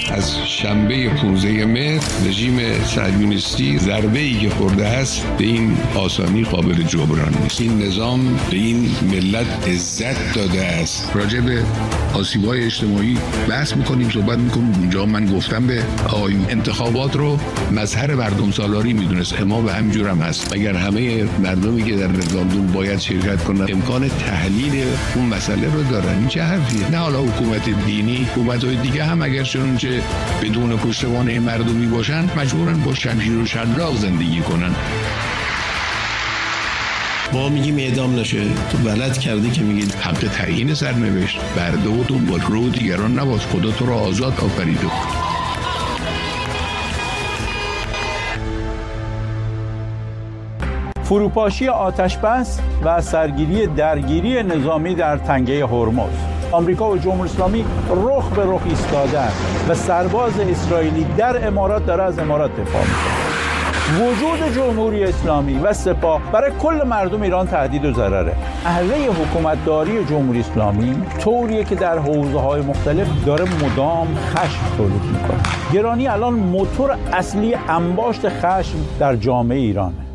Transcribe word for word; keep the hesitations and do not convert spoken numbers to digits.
از شنبه پانزده مهر رژیم صهیونیستی ضربه‌ای که خورده است به این آسانی قابل جبران نیست. این نظام به این ملت عزت داده است. راجع به آسیب‌های اجتماعی بحث می‌کنیم، صحبت می‌کنیم. اونجا من گفتم به آقایون انتخابات رو مظهر مردم سالاری می‌دونست. اما به همینجور هم هست. اگر همه مردمی که در رفراندوم باید شرکت کنن امکان تحلیل اون مسئله رو دارن، این چه حرفیه؟ نه حالا حکومت دینی، حکومت‌های دیگه هم اگر چنانچه بدون پشتوانه مردمی باشن مجبورن با شمشیر و شلاق زندگی کنن. ما میگیم اعدام نشه، تو بلد کردی که میگید حق تعیین سرنوشت برده و تو با رو دیگران نباش. خدا تو رو آزاد آفریده. فروپاشی آتش بس و سرگیری درگیری نظامی در تنگه هرمز. آمریکا و جمهوری اسلامی رخ به رخ ایستادند و سرباز اسرائیلی در امارات داره از امارات دفاع میکنه. وجود جمهوری اسلامی و سپاه برای کل مردم ایران تهدید و ضرره. اهله حکومتداری جمهوری اسلامی طوریه که در حوزه‌های مختلف داره مدام خشم تولید میکنه. گرانی الان موتور اصلی انباشت خشم در جامعه ایرانه.